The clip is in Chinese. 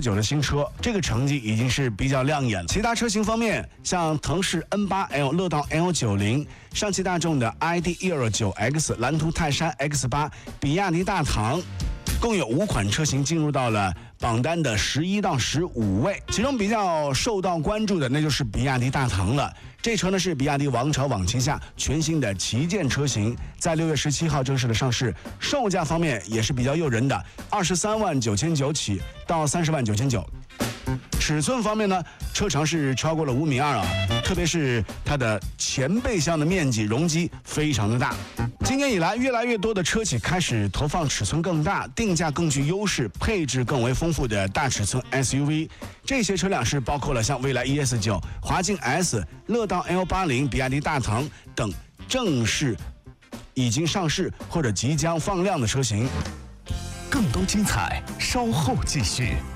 不久的新车，这个成绩已经是比较亮眼了。其他车型方面，像腾势 N8L、乐道 L90、上汽大众的 ID.129X、蓝图泰山 X8、比亚迪大唐，共有5款车型进入到了榜单的11到15位，其中比较受到关注的那就是比亚迪大唐了。这车呢是比亚迪王朝网旗下全新的旗舰车型，在6月17号正式的上市，售价方面也是比较诱人的，23.999万起到30.999万。尺寸方面呢，车长是超过了5.2米啊，特别是它的前备箱的面积容积非常的大。今年以来，越来越多的车企开始投放尺寸更大、定价更具优势、配置更为丰富的大尺寸 SUV。这些车辆是包括了像蔚来 ES9、华劲 S、乐道 L80、比亚迪大唐等正式已经上市或者即将放量的车型。 更多精彩，稍后继续。